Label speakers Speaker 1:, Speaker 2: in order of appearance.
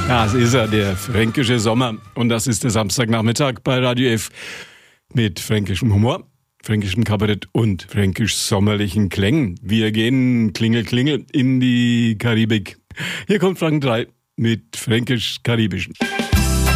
Speaker 1: Ja, es ist ja der fränkische Sommer und das ist der Samstagnachmittag bei Radio F mit fränkischem Humor, fränkischem Kabarett und fränkisch-sommerlichen Klängen. Wir gehen Klingel, Klingel in die Karibik. Hier kommt Frank 3 mit fränkisch-karibischen.